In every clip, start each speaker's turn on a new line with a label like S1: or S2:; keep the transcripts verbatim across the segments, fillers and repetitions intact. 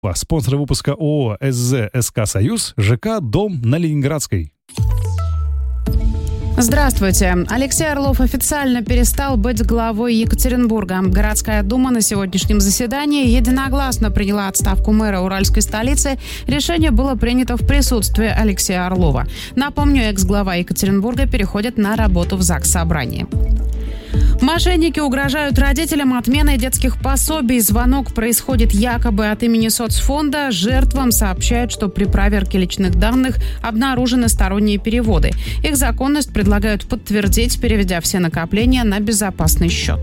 S1: Спонсор выпуска ООО СЗ СК «Союз», ЖК «Дом» на Ленинградской.
S2: Здравствуйте. Алексей Орлов официально перестал быть главой Екатеринбурга. Городская дума на сегодняшнем заседании единогласно приняла отставку мэра уральской столицы. Решение было принято в присутствии Алексея Орлова. Напомню, экс-глава Екатеринбурга переходит на работу в Заксобрании. Мошенники угрожают родителям отменой детских пособий. Звонок происходит якобы от имени соцфонда. Жертвам сообщают, что при проверке личных данных обнаружены сторонние переводы. Их законность предлагают подтвердить, переведя все накопления на безопасный счет.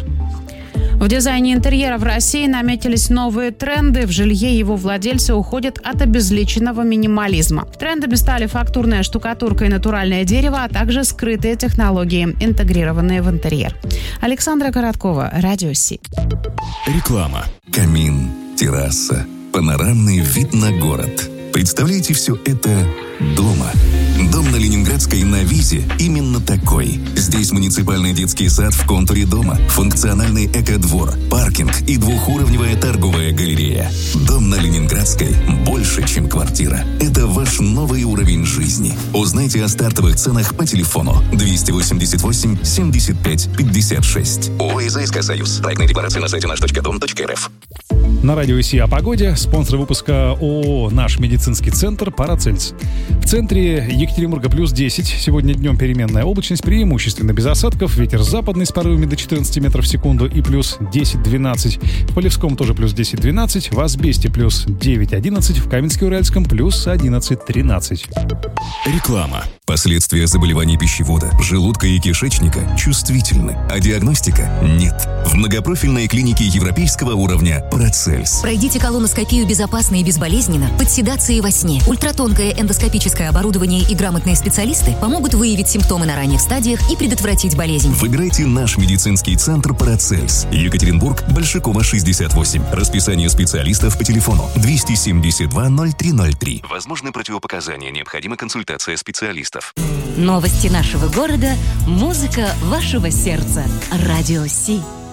S2: В дизайне интерьера в России наметились новые тренды. В жилье его владельцы уходят от обезличенного минимализма. Трендами стали фактурная штукатурка и натуральное дерево, а также скрытые технологии, интегрированные в интерьер. Александра Короткова, Радио Си.
S3: Реклама. Камин, терраса, панорамный вид на город. Представляете все это дома. Дом на Ленинградской на Визе именно такой. Здесь муниципальный детский сад в контуре дома, функциональный экодвор, паркинг и двухуровневая торговая галерея. Дом на Ленинградской больше, чем квартира. Это ваш новый уровень жизни. Узнайте о стартовых ценах по телефону двести восемьдесят восемь семьдесят пять пятьдесят шесть. ООО СК «Союз». Проектная декларация на сайте наш точка дом точка эр эф.
S1: На радио Си о погоде. Спонсор выпуска ООО «Наш медицинский центр» Парацельс. В центре Екатеринбурга плюс десять. Сегодня днем переменная облачность, преимущественно без осадков. Ветер западный с порывами до четырнадцати метров в секунду и плюс десять-двенадцать. В Полевском тоже плюс десять-двенадцать. В Асбесте плюс девять-одиннадцать. В Каменске-Уральском плюс одиннадцать-тринадцать.
S3: Реклама. Последствия заболеваний пищевода, желудка и кишечника чувствительны, а диагностика нет. В многопрофильной клинике европейского уровня «Парацельс».
S4: Пройдите колоноскопию безопасно и безболезненно, под седацией во сне. Ультратонкое эндоскопическое оборудование и грамотные специалисты помогут выявить симптомы на ранних стадиях и предотвратить болезнь.
S3: Выбирайте наш медицинский центр «Парацельс». Екатеринбург, Большакова, шестьдесят восемь. Расписание специалистов по телефону двести семьдесят два ноль три ноль три. Возможны противопоказания, необходима консультация специалистов.
S4: Новости нашего города, музыка вашего сердца. Радио Си.